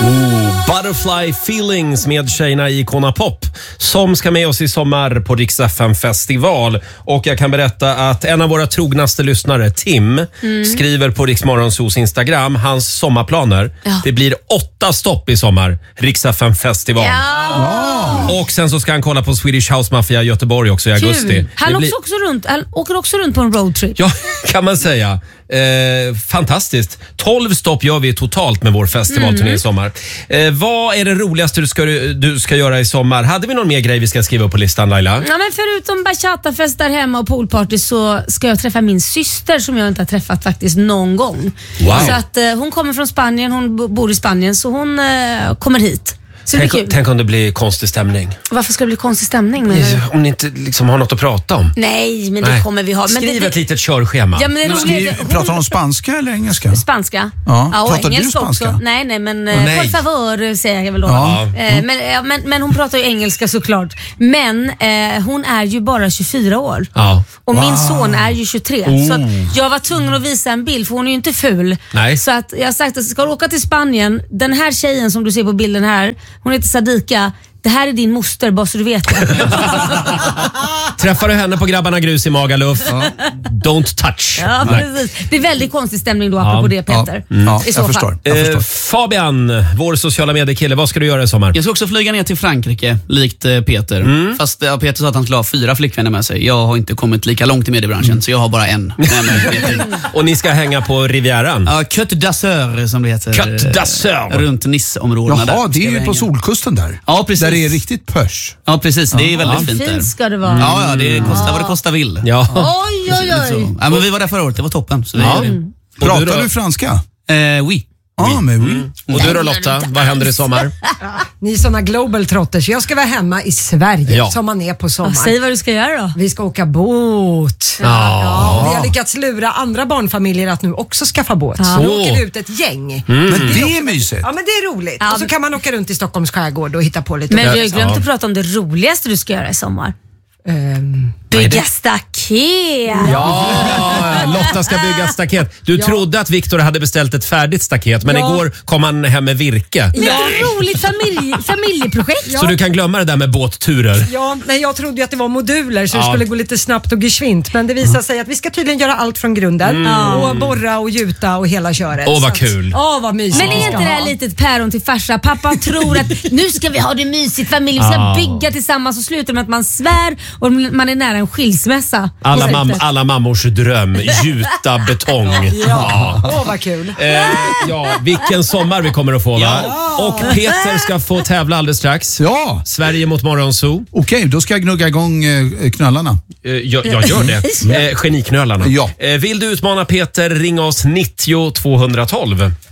Butterfly Feelings med tjejerna i Icona Pop som ska med oss i sommar på Rix FM festival. Och jag kan berätta att en av våra trognaste lyssnare, Tim, skriver på Rix Morgonzos Instagram hans sommarplaner. Ja. Det blir 8 stopp i sommar, Rix FM festival. Ja. Och sen så ska han kolla på Swedish House Mafia i Göteborg också i augusti. Han åker också runt på en roadtrip. Ja, kan man säga. Fantastiskt. 12 stopp gör vi totalt med vår festivalturné i sommar. Vad är det roligaste du ska göra i sommar? Hade vi någon mer grej vi ska skriva upp på listan, Laila? Ja, men förutom bachatafest där hemma och poolparty så ska jag träffa min syster som jag inte har träffat faktiskt någon gång. Wow. Så att hon kommer från Spanien, hon bor i Spanien, så hon kommer hit. Tänk om det blir konstig stämning. Varför ska det bli konstig stämning? Om ni inte liksom har något att prata om. Nej, men det kommer vi ha. Skriv ett litet körschema. Ja, men pratar de spanska eller engelska? Spanska. Ja, pratar du spanska? Också. Nej, men por favor säger jag väl då. Ja. Men hon pratar ju engelska såklart. Men hon är ju bara 24 år. Ja. Och min son är ju 23. Så att jag var tvungen att visa en bild, för hon är ju inte ful. Nej. Så att jag har sagt att ska du åka till Spanien, den här tjejen som du ser på bilden här, hon heter Sadika. Det här är din moster, bara så du vet det. Träffar du henne på Grabbarna Grus i Magaluf? Don't touch. Ja, precis. Det är väldigt konstig stämning då apropå det, Peter. Ja, jag förstår. Fabian, vår sociala mediekille, vad ska du göra i sommar? Jag ska också flyga ner till Frankrike, likt Peter. Fast Peter sa att han skulle ha 4 flickvänner med sig. Jag har inte kommit lika långt i mediebranschen, så jag har bara en. Och ni ska hänga på Rivieran? Ja, Côte d'Azur som det heter. Côte d'Azur. Runt Nice-områdena. Jaha, det är ju på solkusten där. Ja, precis. Där det är riktigt pörs. Ja, precis. Det är väldigt fint där. Fint ska det vara. Ja, det kostar vad det kostar vill. Ja. Oj. Ja, men vi var där förra året, det var toppen. Så Pratar du franska? Oui. Och du då, Lotta, vad händer i sommar? Ni är såna global trotters. Jag ska vara hemma i Sverige som man är på sommaren. Säg vad du ska göra då. Vi ska åka båt. Ja, vi har lyckats lura andra barnfamiljer att nu också skaffa båt. Så nu åker vi ut ett gäng. Men det är mysigt. Ja, men det är roligt. Och så kan man åka runt i Stockholms skärgård och hitta på lite. Men vi har glömt att prata om det roligaste du ska göra i sommar. Bygga staket. Ja, Lotta ska bygga staket. Du trodde att Victor hade beställt ett färdigt staket, men igår kom han hem med virke. Ja, roligt familjeprojekt. Så du kan glömma det där med båtturer. Ja, nej, jag trodde ju att det var moduler så det skulle gå lite snabbt och geschwint. Men det visar sig att vi ska tydligen göra allt från grunden. Och borra och gjuta och hela köret. Åh, vad kul. Vad mysigt. Men är inte det här litet päron till farsa? Pappa tror att nu ska vi ha det mysigt, familj. Vi ska bygga tillsammans och sluta med att man svär och man är nära en skilsmässa. Alla mammors dröm, gjuta betong. Vad kul. Vilken sommar vi kommer att få, va? Och Peter ska få tävla alldeles strax. Ja. Sverige mot Morgonzoo. Okej, då ska jag gnugga igång knöllarna. Jag gör det. Geniknölarna. Ja. Vill du utmana Peter, ring oss 90 212.